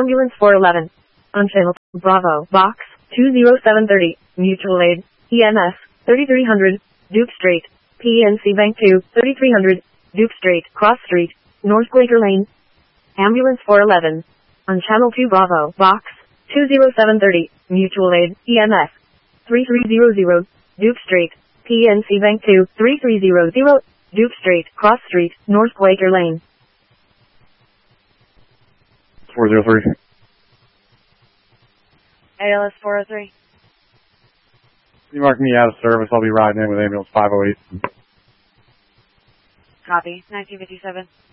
Ambulance 411. On channel Bravo, box 20730, mutual aid, EMS 3300, Duke Street, PNC Bank 2, 3300, Duke Street, Cross Street, North Quaker Lane. Ambulance 411. On channel 2 Bravo, box 20730, mutual aid, EMS 3300, Duke Street, PNC Bank 2, 3300, Duke Street, Cross Street, North Quaker Lane. 403. ALS 403. You mark me out of service. I'll be riding in with ambulance 508. Copy. 1957.